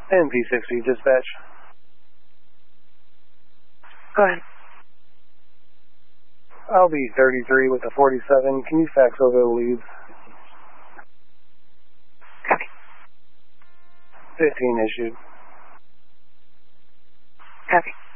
NP60 dispatch. Go ahead. I'll be 33 with a 47. Can you fax over the leads? Copy. 15 issued. Copy.